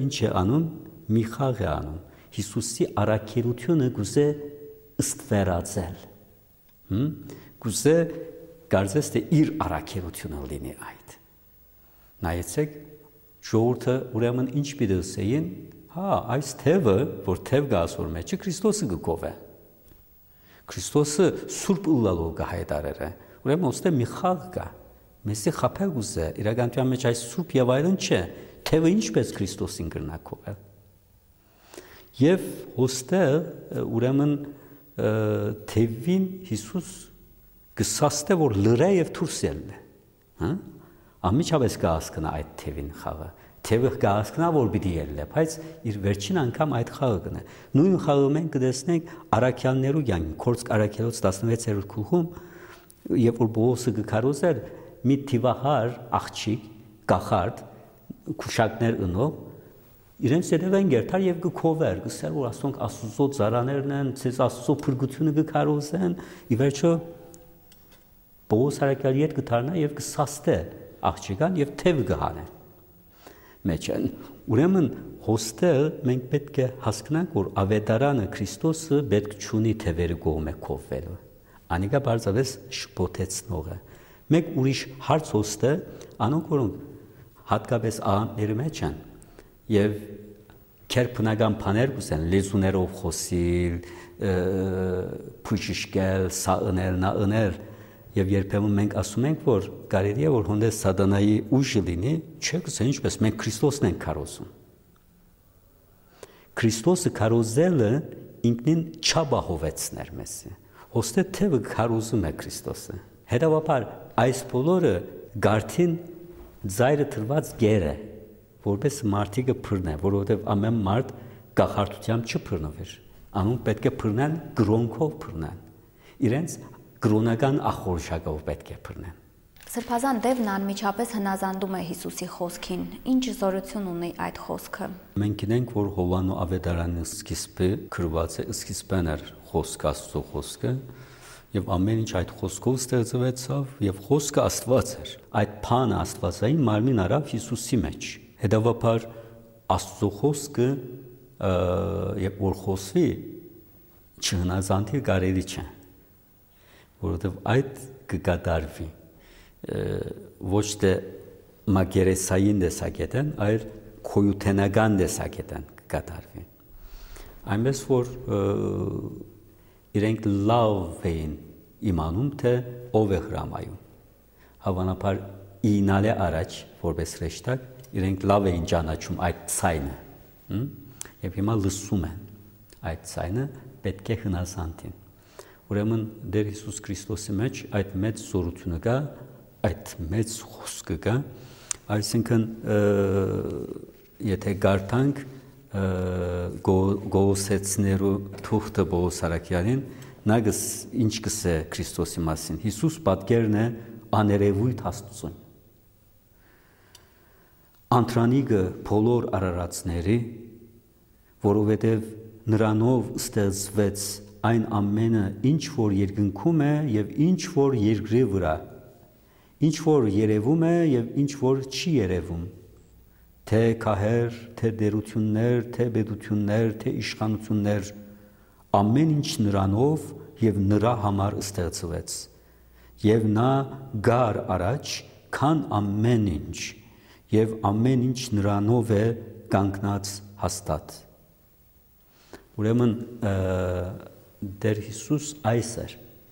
ինչ է անում, մի խաղ է անում։ Հիսուսի առաքելությունը գուզե ըստվերացել։ Գուզե կարծես թե իր առաքելությունը լինի այդ։ Նայեցեք, ժողովուրդը ուրեմն ինչ պիտի ասեին, հա, այս թևը, որ թև գա ասոր մեջը, Քրիստոսը գկով է։ Քրիստոսը սուրբ ըլլալով գահայտարեր է։ Ուրեմն ոստե մի խաղ կա։ Մեսի խափել գուզե, իրականության մեջ այս սուրբ եւ այլն չէ, թևը ինչպես Քրիստոսին գրնակով է։ Եվ ոստե ուրեմն թևին Հիսուս գսաստե որ լրե եւ դուրս ելնե, հա։ Ամիջապես կհասկնա այդ թևին խաղը։ Թևը կհասկնա որ պիտի ելնե, բայց իր վերջին անգամ այդ խաղը կնե։ Նույն խաղը մենք կտեսնենք առաքյալներու կյանքում, Քորձ առաքյալոց 16-րդ գլխում, երբ որ Պողոսը գկարոզեր մի թիվահար աղջիկ, կախարդ, քուշակներ ընող, իրենց երևեն գերտար եւ գքովեր, գսեր որ ասոնք Աստծո ծառաներն են, ցես Աստծո փրկությունը գկարոզեն, ի վերջո Պողոս առաքյալի հետ գտարնա եւ կսաստե աղջիկան եւ թև գհանե։ Մեջն ուրեմն հոստել մենք պետք է հասկանանք որ ավետարանը Քրիստոսը պետք չունի թևերը կողմը կովվելու։ Անիկա բարձավես շփոթեցնող է։ Մեկ ուրիշ հարց հոստը անոնք որոնք հատկապես աղանդների մեջ են եւ քերբնական բաներ կուսեն լեզուներով խոսիլ, փուշիշկել, սաընել, նաընել եւ երբեմն մենք ասում ենք որ կարելի է որ հոնդես սատանայի ուժը լինի, չէ՞ գուցե ինչպես մենք Քրիստոսն ենք քարոզում։ Քրիստոսը քարոզելը ինքնին չաբահովեցներ մեզ։ Ոստե թևը քարոզում է Քրիստոսը։ Հետևաբար այս բոլորը գարթին ծայրը թրված գեր է, որպես մարդիկը փռնե, որովհետև ամեն մարդ գախարտությամբ չփռնվեր։ Անոնք պետք է փռնեն գրոնքով փռնեն։ Իրենց գրոնական ախորժակով պետք է փռնեն։ Սրբազան Դևն անմիջապես հնազանդում է Հիսուսի խոսքին։ Ինչ զորություն ունի այդ խոսքը։ Մենք գիտենք, որ Հովանու ավետարանի սկիզբը գրված է, սկիզբն էր խոսք Աստծո խոսքը, եւ ամեն ինչ այդ խոսքով ստեղծվեցավ, եւ խոսքը Աստված էր։ Այդ բանը Աստվածային մարմին արավ Հիսուսի մեջ։ Հետևաբար Աստծո խոսքը, երբ որ խոսվի, չհնազանդի կարելի չէ, որովհետև այդ կկատարվի ոչ թե մակերեսային տեսակետեն, այլ քոյութենական տեսակետեն կկատարվի։ Այնպես որ իրենք լավ էին իմանում, թե ով է հրամայում։ Հավանաբար ինալ է առաջ, որպես հրեշտակ, իրենք լավ էին ճանաչում այդ ցայնը, եւ հիմա լսում են այդ ցայնը, պետք է հնազանդին։ Ուրեմն Տեր Հիսուս Քրիստոսի մեջ այդ մեծ զորությունը կա, այդ մեծ խոսքը կա, այսինքն եթե գարտանք գոսեցներու թուղթը Պողոս առաքյալին, նա ինչ կսե Քրիստոսի մասին։ Հիսուս պատկերն է աներևույթ Աստծուն։ Անտրանիգը բոլոր արարածների, որովհետև նրանով ստեղծվեց այն ամենը, ինչ որ երկնքում է եւ ինչ որ երկրի վրա, ինչ որ երևում է եւ ինչ որ չի երևում, թե քահեր, թե դերություններ, թե պետություններ, թե իշխանություններ, ամեն ինչ նրանով եւ նրա համար ստեղծվեց։ Եվ նա գար առաջ, քան ամեն ինչ, եւ ամեն ինչ նրանով է կանգնած հաստատ։ Ուրեմն Տեր Հիսուս այս էր։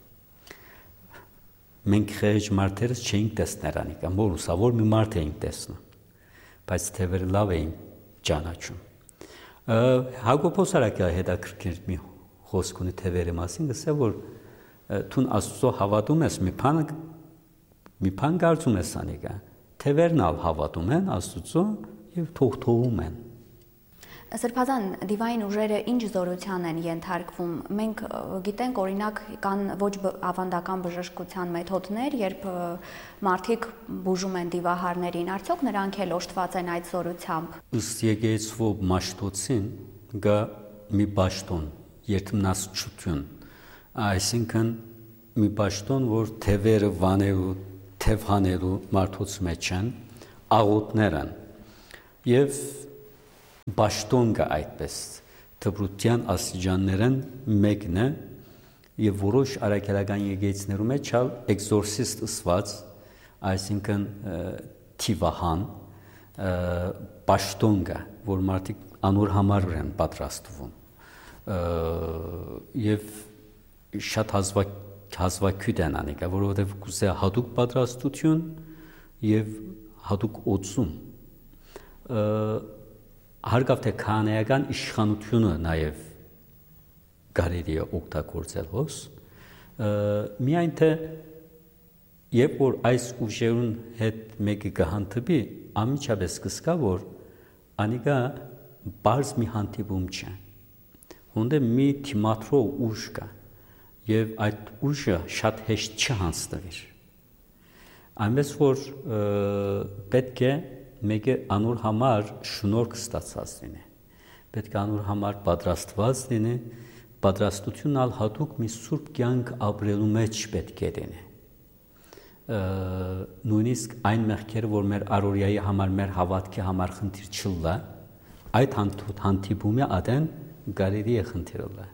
Մենք խեղճ մարդերս չէինք տեսներ անիկա, մորուսավոր մի մարդ էինք տեսնում, բայց թևերը լավ էին ճանաչում։ Հակոբոս առաքյալը հետաքրքիր մի խոսք ունի թևերի մասին, ասել որ դու Աստծո հավատում ես, մի բան կարծում ես անիկա, թևերն ալ հավատում են Աստծո եւ թողթողում են։ Սրբազան դիվային ուժերը ինչ զորության են ենթարկվում։ Մենք գիտենք օրինակ կան ոչ ավանդական բժշկության մեթոդներ, երբ մարդիկ բուժում են դիվահարներին, արդյոք նրանք էլ օժտված են այդ զորությամբ։ Ըստ եկեղեցու մաշտոցին գա մի պաշտոն, երթմնասչություն, այսինքն մի պաշտոն, որ թևերը վանելու, թև հանելու մարդուց մեջ են, աղոթներ են։ Եվ Բաշտոնգը այդպես դպրության աստիճաններն մեկն է եւ որոշ արաքելական եկեղեցիներում է չալ էքզորսիստ ըսված, այսինքն թիվահան բաշտոնգը, որ մարդիկ անոր համար են պատրաստվում եւ շատ հազվագյուտ են անիկա, որովհետեւ կուզե հատուկ պատրաստություն եւ հատուկ օծում հարգավ թե քահանայական իշխանությունը նաև կարելի է օգտագործել հոս միայն թե երբ որ այս ուժերուն հետ մեկը կհանդիպի անմիջապես կսկա որ անիկա բարձ մի հանդիպում չէ հոնդե մի թիմատրո ուժ կա եւ այդ ուժը շատ հեշտ չհանձնվի այնպես որ պետք է մեկը անոր համար շնորհք ստացած լինի պետք է անոր համար պատրաստված լինի պատրաստությունն ալ հատուկ մի սուրբ կյանք ապրելու մեջ պետք է լինի նույնիսկ այն մեղքերը որ մեր առօրյայի համար մեր հավատքի համար խնդիր չլա այդ հանդիպումը ադեն գարերի է խնդիրը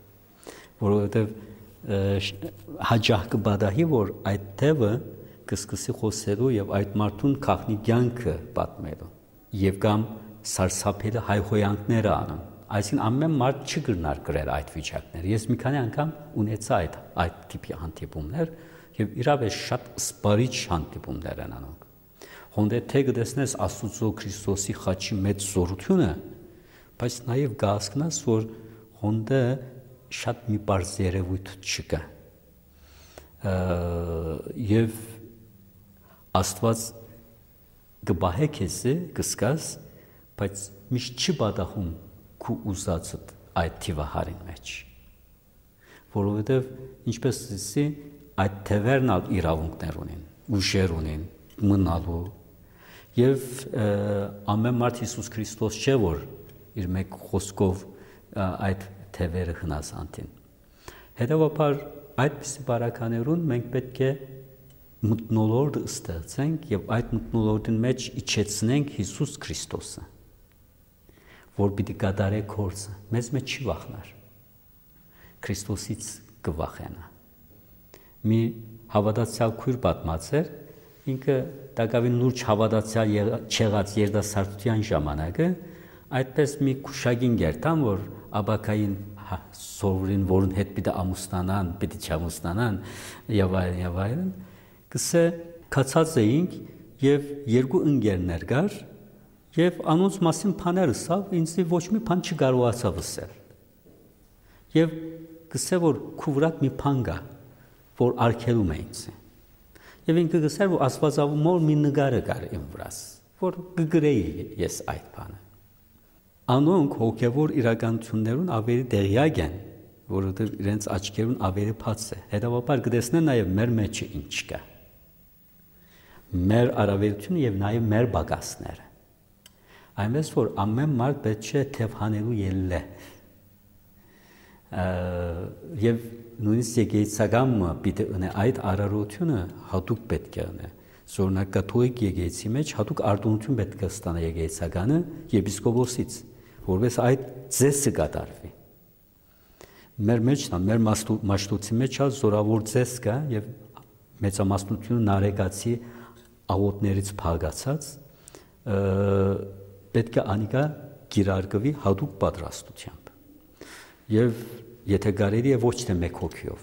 որովհետև հաջող կբադահի որ այդ թևը կսկսի խոսելու եւ այդ մարդուն քաղնի կյանքը պատմելու եւ կամ սարսափելի հայհոյանքները անում այսինքն ամեն մարդ չգրնար գրել այդ վիճակները ես մի քանի անգամ ունեցա այդ տիպի հանդիպումներ եւ իրավես շատ սպարիչ հանդիպումներ են անում հոնդե թե գտեսնես Աստուծո Քրիստոսի խաչի մեծ զորությունը բայց նաեւ գասկնաս որ հոնդե շատ մի բարձ երևույթ չկա եւ Աստված գբահե քեզի կսկաս, բայց միշտ չի բադախում քու ուզածդ այդ թիվահարին մեջ։ Որովհետև ինչպես ասի, այդ թևերն ալ իրավունքներ ունեն, ուժեր ունեն, մնալու եւ ամեն մարդ Հիսուս Քրիստոս չէ որ իր մեկ խոսքով այդ թևերը հնազանդին։ Հետևաբար այդպիսի բարականերուն մենք պետք է մտնոլորտ ստեղծենք եւ այդ մտնոլորտին մեջ իջեցնենք Հիսուս Քրիստոսը որ պիտի կատարե գործը մեզ մեջ չի վախնար Քրիստոսից կվախենա մի հավատացյալ քույր պատմած էր ինքը տակավին լուրջ հավատացյալ չեղած երիտասարդության ժամանակը այդպես մի քուշագին գերտան որ աբակային սովորին որն հետ պիտի ամուսնանան պիտի չամուսնանան եւ այլն Կսե կացած էինք եւ երկու ընկերներ կար եւ անոնց մասին բաներ ասավ ինձ ոչ մի բան չկարողացավ ասել եւ կսե որ քուվրակ մի բան կա որ արկելում է ինձ եւ ինքը կսեր որ աստվածավումոր մի նկարը կար իմ վրաս որ կգրեի ես այդ բանը անոնք հոգեվոր իրականություններուն ավելի դեղյակ են որովհետեւ իրենց աչքերուն ավելի բաց է հետեւաբար կտեսնեն նաեւ մեր մեջը ինչ կա մեր արավելությունը եւ նաեւ մեր բագասները այնպես որ ամեն մարդ պետք է թևանելու ելլե եւ նույնիսկ եկեղեցագամը պիտի ունե այդ արարությունը հատուկ պետք է ունե Զորնակ կաթոլիկ եկեղեցի մեջ հատուկ արտոնություն պետք է ստանա եկեղեցականը եպիսկոպոսից որպես այդ ծեսը կատարվի մեր մեջն մեր մաշտոցի մեջ զորավոր ծես կա եւ մեծամասնությունը նարեկացի աղոտներից փագացած պետք է անիկա գիրարգվի հատուկ պատրաստությամբ եւ եթե կարելի է ոչ թե մեկ հոգիով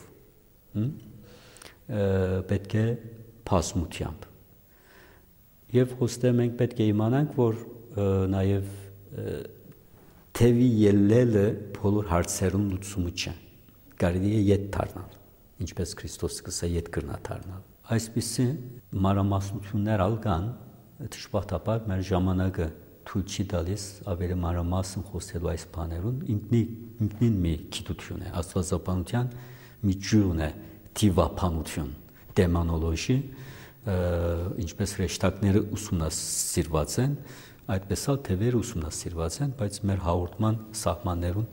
պետք է փասմությամբ եւ հոստե մենք պետք է իմանանք որ նաեւ թևի ելելը բոլոր հարցերուն լուծումը չէ կարելի է ետ դառնալ ինչպես Քրիստոսը կսա ետ կրնա դառնալ այսպիսի մանրամասնություններ ալ կան դժբախտաբար մեր ժամանակը թույլ չի տալիս ավելի մանրամասն խոսելու այս բաներուն ինքնին մի գիտություն է աստվածաբանության մի ջուրն է թիվապանություն դեմանոլոգի ինչպես հեշտակները ուսումնասիրված են այդպես էլ թևերը ուսումնասիրված են բայց մեր հաղորդման սահմաններուն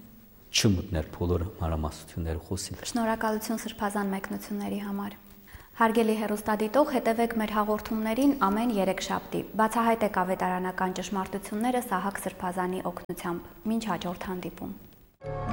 չմտներ բոլոր մանրամասնությունները խոսիլ Շնորհակալություն սրբազան մեկնությունների համար Հարգելի հեռուստադիտող, հետևեք մեր հաղորդումներին ամեն երեքշաբթի։ Բացահայտեք ավետարանական ճշմարտությունները Սահակ Սրբազանի օգնությամբ։ Մինչ հաջորդ հանդիպում։